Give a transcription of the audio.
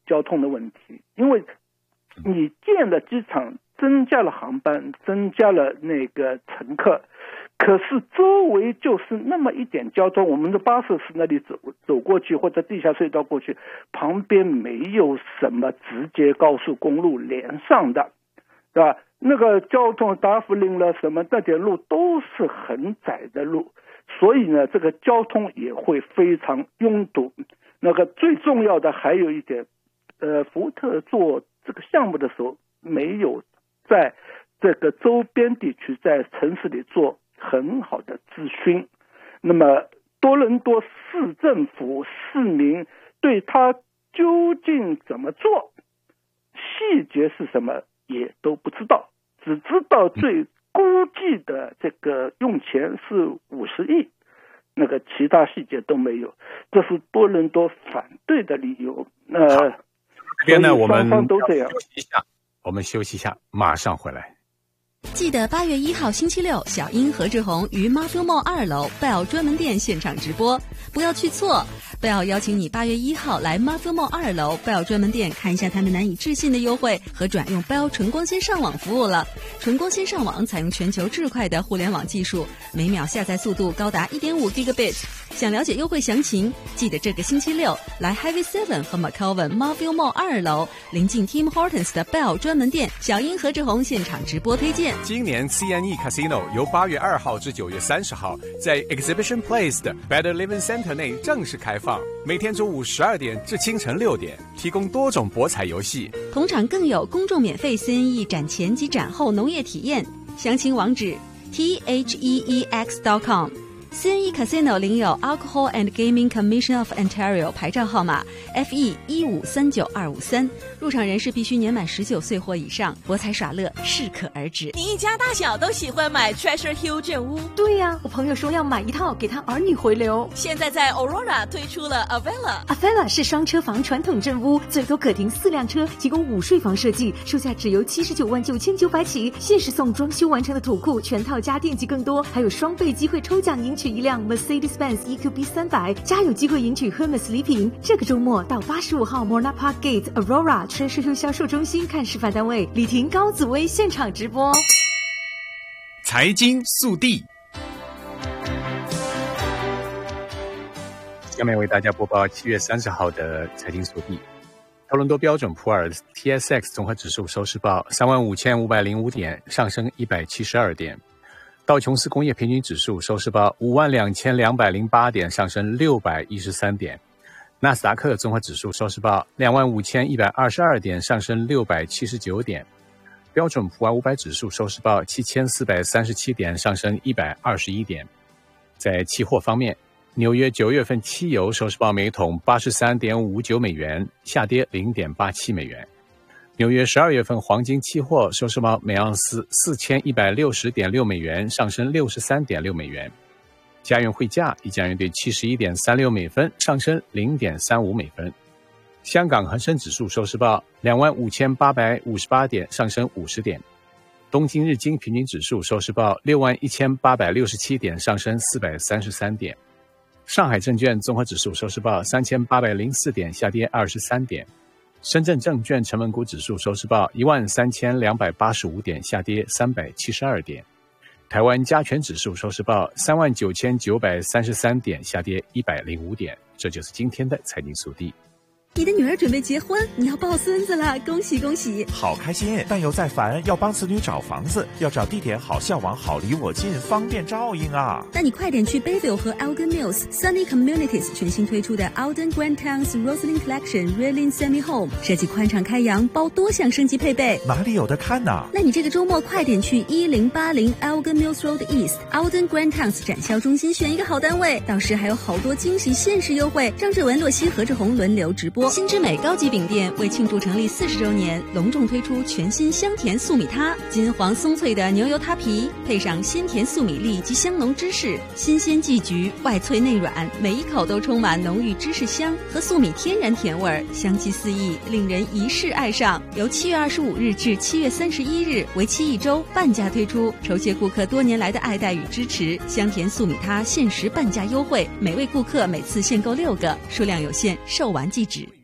交通的问题，因为你建了机场，增加了航班，增加了那个乘客，可是周围就是那么一点交通，我们的巴士是那里走过去，或者地下隧道过去，旁边没有什么直接高速公路连上的，对吧？那个交通达芙林了什么那点路都是很窄的路，所以呢这个交通也会非常拥堵。那个最重要的还有一点，福特做这个项目的时候没有在这个周边地区在城市里做很好的咨询，那么多伦多市政府市民对他究竟怎么做，细节是什么也都不知道，只知道最估计的这个用钱是50亿，那个其他细节都没有，这是多伦多反对的理由。 这边呢，我们双方都这样。 我们休息一下，马上回来。 记得8月1号星期六，小英何志宏于 Marfil Mall 2楼 Bell 专门店现场直播，不要去错。Bell 邀请你8月1号来 Marfil Mall 2楼 Bell 专门店看一下他们难以置信的优惠和转用 Bell 纯光纤上网服务了。纯光纤上网采用全球至快的互联网技术，每秒下载速度高达 1.5 Gigabit。想了解优惠详情，记得这个星期六来 Highway 7和 McCowan Marfil Mall 2楼临近 Tim Hortons 的 Bell 专门店，小英何志宏现场直播推荐。 今年 CNE Casino 由8月2号至9月30号在 Exhibition Place 的 Better Living Center 内正式开放，每天中午12点至清晨6点，提供多种博彩游戏。 同场更有公众免费 CNE 展前及展后农业体验，详情网址 thex.com。CNE Casino 领有 Alcohol and Gaming Commission of Ontario 牌照号码 FE1539253，入场人士必须年满19岁或以上，博彩耍乐适可而止。 你一家大小都喜欢买 Treasure Hill 镇屋？ 对呀，我朋友说要买一套给他儿女回流。 现在在 Aurora 推出了 Avella 是双车房传统镇屋，最多可停4辆车，提供5睡房设计，售价只由799900起，限时送装修完成的土库全套家电及更多，还有双倍机会抽奖赢取一辆 Mercedes-Benz EQB 300，加有机会赢取 Hermes 礼品。这个周末到85号 Morna Park Gate Aurora Treasure Hill 销售中心看示范单位，李婷、高子薇现场直播。 财经速递，下面为大家播报7月30号的财经速递。多伦多标准普尔 TSX 综合指数收市报35,505点，上升172点。道琼斯工业平均指数收市报52,208点，上升613点。纳斯达克综合指数收市报25,122点，上升679点。标准普尔500指数收市报7,437点，上升121点。在期货方面，纽约9月份汽油收市报每桶 83.59 美元，下跌 0.87 美元。纽约12月份黄金期货收市报每盎司 4160.6 美元，上升 63.6 美元。加元汇价一加元兑 71.36 美分，上升 0.35 美分。香港恒生指数收市报25,858点，上升50点。东京日经平均指数收市报61,867点，上升433点。上海证券综合指数收市报3,804点，下跌23点。深圳证券成分股指数收市报13,285点，下跌372点。台湾加权指数收市报39,933点，下跌105点。这就是今天的财经速递。 你的女儿准备结婚，你要抱孙子了，恭喜恭喜！ 好开心，但又在烦，要帮子女找房子，要找地点好向往，好离我近，方便照应啊！ 那你快点去 Bayville 和 Elgin Mills Sunny Communities 全新推出的 Alden Grand Towns Roslyn Collection Reeling Semi Home， 设计宽敞开扬，包多项升级配备。 哪里有的看啊？ 那你这个周末快点去1080 Elgin Mills Road East Alden Grand Towns 展销中心选一个好单位，到时还有好多惊喜限时优惠。张志文、洛西、何志宏轮流直播。新之美高级饼店为庆祝成立40周年，隆重推出全新香甜素米塌，金黄松脆的牛油塌皮，配上鲜甜素米粒及香浓芝士，新鲜季橘，外脆内软，每一口都充满浓郁芝士香和素米天然甜味，香气四溢，令人一试爱上。由7月25日至7月31日，为期1周，半价推出，酬谢顾客多年来的爱戴与支持。香甜素米塌限时半价优惠，每位顾客每次限购6个，数量有限，售完即止。